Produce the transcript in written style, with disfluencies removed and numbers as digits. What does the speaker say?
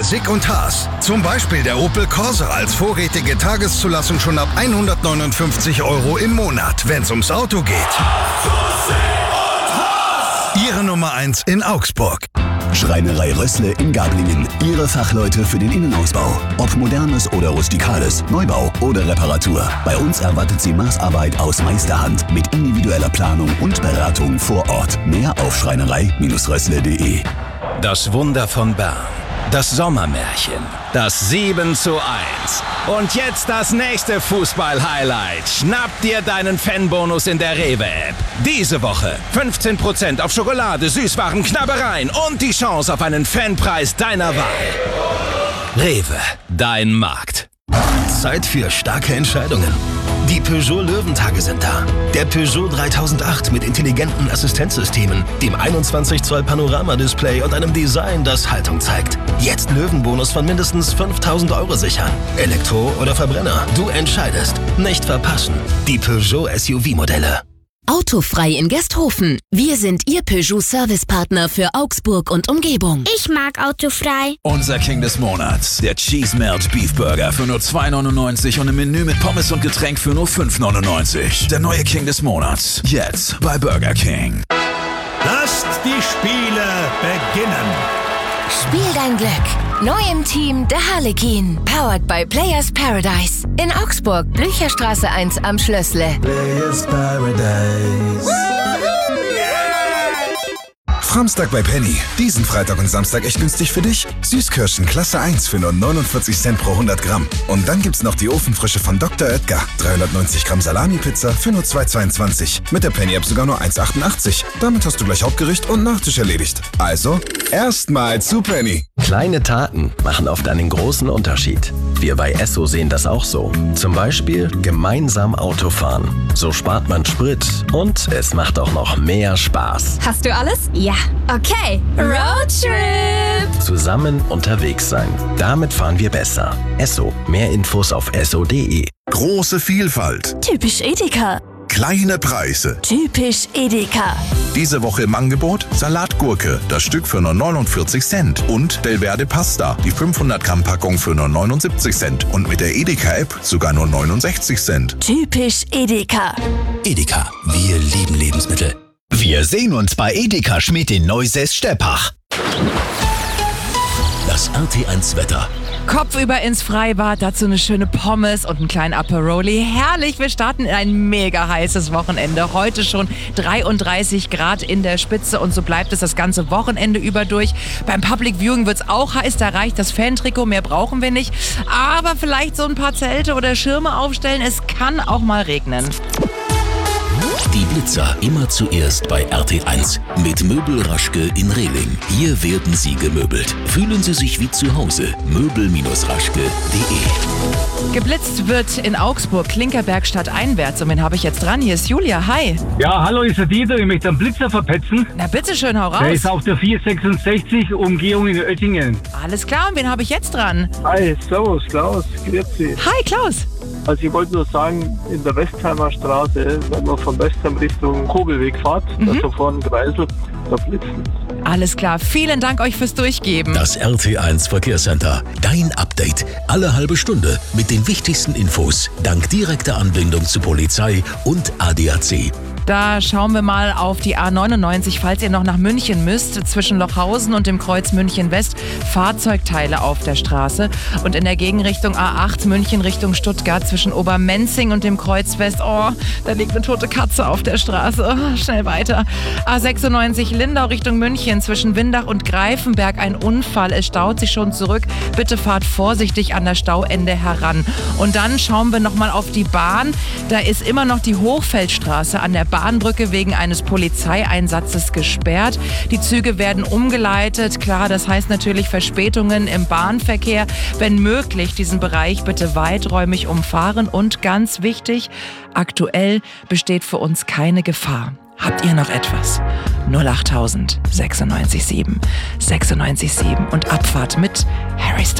Sick und Haas. Zum Beispiel der Opel Corsa als vorrätige Tageszulassung schon ab 159 € im Monat, wenn's ums Auto geht. Ihre Nummer 1 in Augsburg. Schreinerei Rössle in Gablingen. Ihre Fachleute für den Innenausbau. Ob modernes oder rustikales, Neubau oder Reparatur. Bei uns erwartet Sie Maßarbeit aus Meisterhand mit individueller Planung und Beratung vor Ort. Mehr auf schreinerei-rössle.de. Das Wunder von Bern. Das Sommermärchen. Das 7:1. Und jetzt das nächste Fußball-Highlight. Schnapp dir deinen Fanbonus in der Rewe-App. Diese Woche 15% auf Schokolade, Süßwaren, Knabbereien und die Chance auf einen Fanpreis deiner Wahl. Rewe, dein Markt. Zeit für starke Entscheidungen. Die Peugeot Löwentage sind da. Der Peugeot 3008 mit intelligenten Assistenzsystemen, dem 21 Zoll Panoramadisplay und einem Design, das Haltung zeigt. Jetzt Löwenbonus von mindestens 5.000 € sichern. Elektro oder Verbrenner, du entscheidest. Nicht verpassen. Die Peugeot SUV-Modelle. Autofrei in Gesthofen. Wir sind Ihr Peugeot-Servicepartner für Augsburg und Umgebung. Ich mag Autofrei. Unser King des Monats, der Cheese Melt Beef Burger für nur 2,99 € und ein Menü mit Pommes und Getränk für nur 5,99 €. Der neue King des Monats, jetzt bei Burger King. Lasst die Spiele beginnen. Spiel dein Glück. Neu im Team der Harlekin. Powered by Players Paradise. In Augsburg, Blücherstraße 1 am Schlössle. Players Paradise. Samstag bei Penny. Diesen Freitag und Samstag echt günstig für dich. Süßkirschen Klasse 1 für nur 49 Cent pro 100 Gramm. Und dann gibt's noch die Ofenfrische von Dr. Oetker. 390 Gramm Salami-Pizza für nur 2,22. Mit der Penny-App sogar nur 1,88. Damit hast du gleich Hauptgericht und Nachtisch erledigt. Also, erstmal zu Penny. Kleine Taten machen oft einen großen Unterschied. Wir bei Esso sehen das auch so. Zum Beispiel gemeinsam Autofahren. So spart man Sprit und es macht auch noch mehr Spaß. Hast du alles? Ja. Okay. Roadtrip. Zusammen unterwegs sein. Damit fahren wir besser. Esso. Mehr Infos auf esso.de. Große Vielfalt. Typisch Edeka. Kleine Preise. Typisch Edeka. Diese Woche im Angebot Salatgurke, das Stück für nur 49 Cent. Und Delverde Pasta, die 500 Gramm Packung für nur 79 Cent. Und mit der Edeka-App sogar nur 69 Cent. Typisch Edeka. Edeka, wir lieben Lebensmittel. Wir sehen uns bei Edeka Schmidt in Neusäß-Steppach. Das RT1-Wetter. Kopfüber ins Freibad, dazu eine schöne Pommes und einen kleinen Aperoli. Herrlich, wir starten in ein mega heißes Wochenende. Heute schon 33 Grad in der Spitze und so bleibt es das ganze Wochenende über durch. Beim Public Viewing wird es auch heiß, da reicht das Fantrikot, mehr brauchen wir nicht. Aber vielleicht so ein paar Zelte oder Schirme aufstellen, es kann auch mal regnen. Die Blitzer immer zuerst bei RT1 mit Möbel Raschke in Rehling. Hier werden Sie gemöbelt. Fühlen Sie sich wie zu Hause. Möbel-raschke.de. Geblitzt wird in Augsburg, Klinkerberg stadteinwärts. Und wen habe ich jetzt dran? Hier ist Julia. Hi. Ja, hallo, ist der Dieter. Ich möchte einen Blitzer verpetzen. Na bitteschön, hau raus. Der ist auf der 466 Umgehung in Oettingen. Alles klar, und wen habe ich jetzt dran? Hi, servus, Klaus. Grüezi. Hi, Klaus. Also ich wollte nur sagen, in der Westheimer Straße, wenn man von Westheim Richtung Kobelweg fährt, also von Greisel, da blitzen. Alles klar, vielen Dank euch fürs Durchgeben. Das RT1 Verkehrscenter. Dein Update. Alle halbe Stunde mit den wichtigsten Infos. Dank direkter Anbindung zu Polizei und ADAC. Da schauen wir mal auf die A99, falls ihr noch nach München müsst. Zwischen Lochhausen und dem Kreuz München West Fahrzeugteile auf der Straße. Und in der Gegenrichtung A8 München Richtung Stuttgart zwischen Obermenzing und dem Kreuz West. Oh, da liegt eine tote Katze auf der Straße. Oh, schnell weiter. A96 Lindau Richtung München zwischen Windach und Greifenberg. Ein Unfall, es staut sich schon zurück. Bitte fahrt vorsichtig an das Stauende heran. Und dann schauen wir nochmal auf die Bahn. Da ist immer noch die Hochfeldstraße an der Bahnbrücke wegen eines Polizeieinsatzes gesperrt. Die Züge werden umgeleitet. Klar, das heißt natürlich Verspätungen im Bahnverkehr. Wenn möglich, diesen Bereich bitte weiträumig umfahren. Und ganz wichtig, aktuell besteht für uns keine Gefahr. Habt ihr noch etwas? 08000 96 7 96 7 und Abfahrt mit Harry Styles.